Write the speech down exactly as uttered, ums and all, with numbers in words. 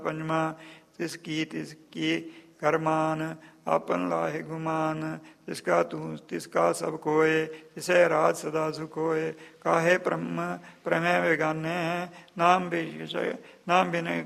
ਪੰਜਵਾਂ ਤਿਸ ਕੀ ਤਿਸ ਕੀ ਕਰਮਾਨ ਆਪਨ ਲਾਹੇ ਗੁਮਾਨ ਤਿਸ ਕਾ ਤੂੰ ਤਿਸ ਕਾ ਸਭ ਕੋਏ ਤਿਸੈ ਰਾਜ ਸਦਾ ਸੁਖ ਹੋਏ ਕਾਹੇ ਬ੍ਰਹਮ ਪ੍ਰਮੈ ਵਿਗਾਨੇ ਨਾਮ ਬਿਨ ਨਾਮ ਬਿਨ